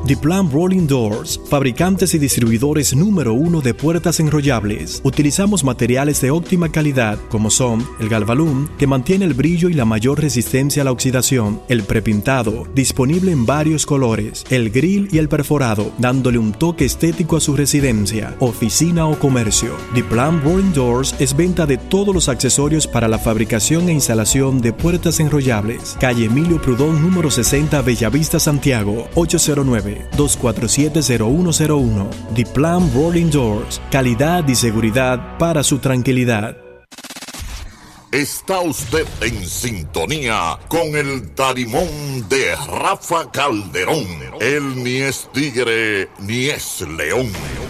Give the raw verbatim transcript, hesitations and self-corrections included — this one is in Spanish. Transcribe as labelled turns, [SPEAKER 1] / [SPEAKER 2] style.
[SPEAKER 1] Diplan Rolling Doors, fabricantes y distribuidores número uno de puertas enrollables. Utilizamos materiales de óptima calidad como son el Galvalume, que mantiene el brillo y la mayor resistencia a la oxidación, el prepintado, disponible en varios colores, el grill y el perforado, dándole un toque estético a su residencia, oficina o comercio. Diplan Rolling Doors es venta de todos los accesorios para la fabricación e instalación de puertas enrollables. Calle Emilio Prudón, número sesenta, Bellavista, Santiago, ocho cero nueve, dos cuatro siete, cero uno cero uno. Diplan Rolling Doors, calidad y seguridad para su tranquilidad.
[SPEAKER 2] Está usted en sintonía con el Tarimón de Rafa Calderón. Él ni es tigre ni es león.